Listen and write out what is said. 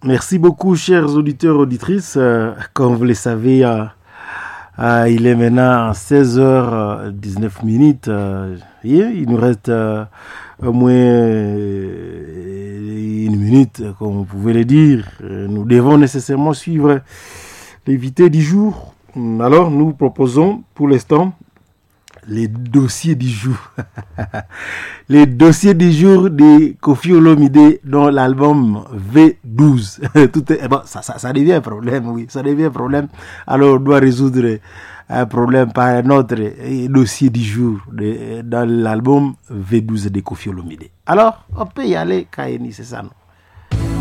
Merci beaucoup, chers auditeurs, auditrices. Comme vous le savez, il est maintenant 16h19. Il nous reste au moins une minute, comme vous pouvez le dire. Nous devons nécessairement suivre l'invité du jour. Alors, nous proposons pour l'instant les dossiers du jour. Les dossiers du jour de Koffi Olomide dans l'album V12. Tout est, bon, ça devient un problème, oui, ça devient un problème. Alors on doit résoudre un problème par un autre dossier du jour dans l'album V12 de Koffi Olomide. Alors, on peut y aller, Kaini, c'est ça, non?